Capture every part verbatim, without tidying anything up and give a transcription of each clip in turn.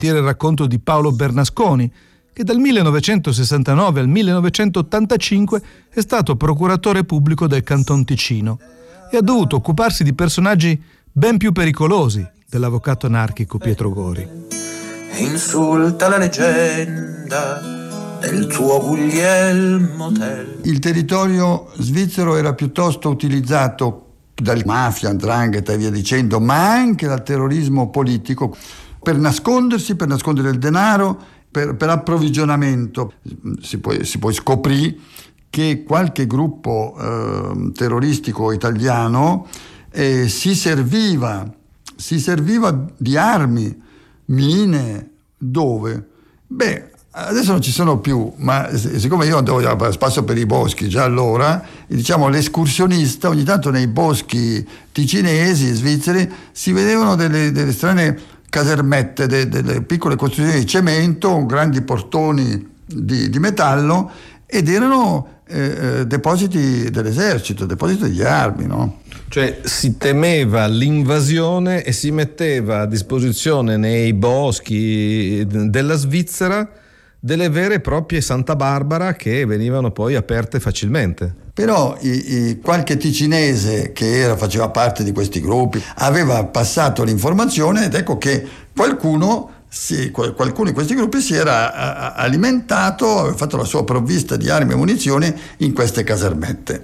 tira il racconto di Paolo Bernasconi, che dal millenovecentosessantanove al millenovecentottantacinque è stato procuratore pubblico del Canton Ticino e ha dovuto occuparsi di personaggi ben più pericolosi dell'avvocato anarchico Pietro Gori. Insulta la leggenda del tuo Guglielmo Tell. Il territorio svizzero era piuttosto utilizzato dal mafia, 'ndrangheta e via dicendo, ma anche dal terrorismo politico per nascondersi, per nascondere il denaro, per, per approvvigionamento. Si poi, si poi scoprì che qualche gruppo eh, terroristico italiano eh, si serviva, si serviva di armi, mine, dove? Beh, adesso non ci sono più, ma siccome io andavo a spasso per i boschi già allora, diciamo l'escursionista, ogni tanto nei boschi ticinesi, svizzeri, si vedevano delle, delle strane casermette, de, delle piccole costruzioni di cemento, grandi portoni di, di metallo, ed erano eh, depositi dell'esercito, depositi di armi, no? Cioè si temeva l'invasione e si metteva a disposizione nei boschi della Svizzera delle vere e proprie Santa Barbara che venivano poi aperte facilmente. Però i, i, qualche ticinese che era, faceva parte di questi gruppi aveva passato l'informazione, ed ecco che qualcuno, si, qualcuno di questi gruppi si era a, alimentato, aveva fatto la sua provvista di armi e munizioni in queste casermette.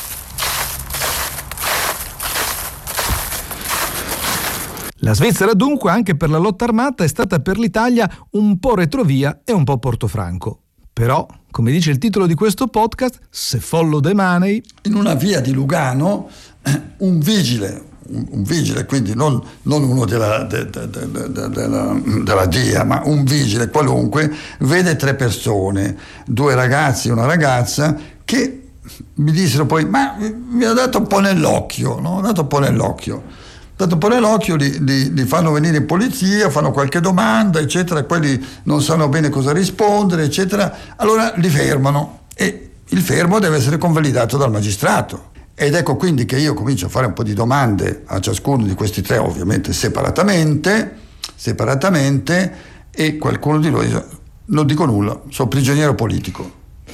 La Svizzera dunque anche per la lotta armata è stata per l'Italia un po' retrovia e un po' Portofranco. Però, come dice il titolo di questo podcast, se follo de manei... In una via di Lugano un vigile, un, un vigile quindi non, non uno della, de, de, de, de, della, della D I A, ma un vigile qualunque, vede tre persone, due ragazzi e una ragazza, che mi dissero poi, ma mi ha dato un po' nell'occhio, no? Ha dato un po' nell'occhio. Dato un po' nell'occhio, li, li, li fanno venire in polizia, fanno qualche domanda, eccetera, e quelli non sanno bene cosa rispondere, eccetera. Allora li fermano e il fermo deve essere convalidato dal magistrato. Ed ecco quindi che io comincio a fare un po' di domande a ciascuno di questi tre, ovviamente separatamente, separatamente, e qualcuno di loro dice, non dico nulla, sono prigioniero politico.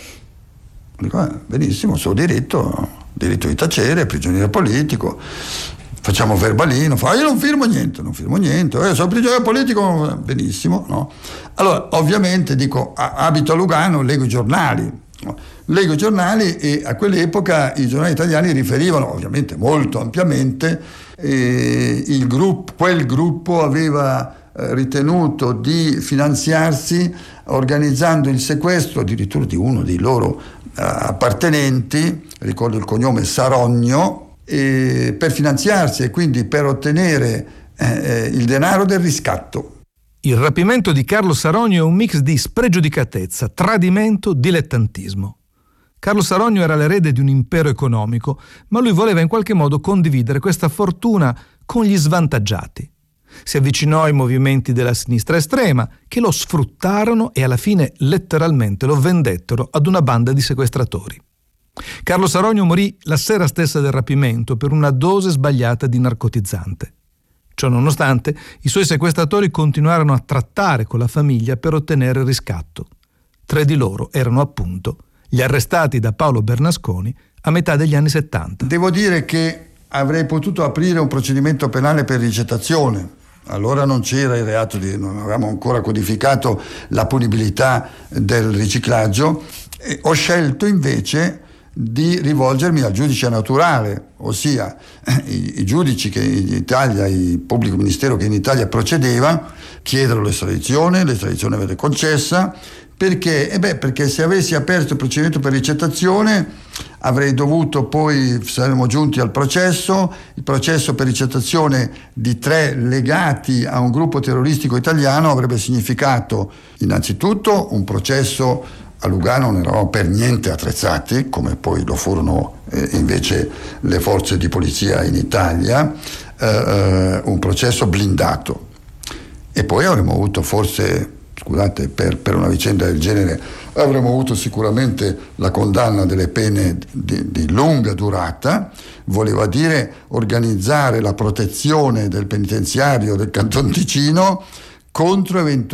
Dico, eh, benissimo, sono diritto, diritto di tacere, prigioniero politico. Facciamo verbalino, fa, io non firmo niente, non firmo niente, eh, sono prigioniero politico, benissimo, no? Allora, ovviamente, dico, abito a Lugano, leggo i giornali, no? Leggo i giornali e a quell'epoca i giornali italiani riferivano, ovviamente molto ampiamente, eh, il gruppo, quel gruppo aveva eh, ritenuto di finanziarsi organizzando il sequestro addirittura di uno dei loro eh, appartenenti, ricordo il cognome Sarogno, E per finanziarsi e quindi per ottenere eh, il denaro del riscatto. Il rapimento di Carlo Sarogno è un mix di spregiudicatezza, tradimento, dilettantismo. Carlo Sarogno era l'erede di un impero economico, ma lui voleva in qualche modo condividere questa fortuna con gli svantaggiati. Si avvicinò ai movimenti della sinistra estrema, che lo sfruttarono e alla fine letteralmente lo vendettero ad una banda di sequestratori. Carlo Sarogno morì la sera stessa del rapimento per una dose sbagliata di narcotizzante. Ciò nonostante, i suoi sequestratori continuarono a trattare con la famiglia per ottenere il riscatto. Tre di loro erano appunto gli arrestati da Paolo Bernasconi a metà degli anni settanta. Devo dire che avrei potuto aprire un procedimento penale per ricettazione. Allora non c'era il reato di, non avevamo ancora codificato la punibilità del riciclaggio. E ho scelto invece di rivolgermi al giudice naturale, ossia i, i giudici che in Italia, il pubblico ministero che in Italia procedeva, chiedero l'estradizione, l'estradizione venne concessa, perché? Eh beh, perché se avessi aperto il procedimento per ricettazione avrei dovuto poi, saremmo giunti al processo, il processo per ricettazione di tre legati a un gruppo terroristico italiano avrebbe significato innanzitutto un processo. A Lugano non eravamo per niente attrezzati, come poi lo furono eh, invece le forze di polizia in Italia, eh, un processo blindato. E poi avremmo avuto forse, scusate, per, per una vicenda del genere, avremmo avuto sicuramente la condanna delle pene di, di lunga durata, voleva dire organizzare la protezione del penitenziario del Canton Ticino contro eventuali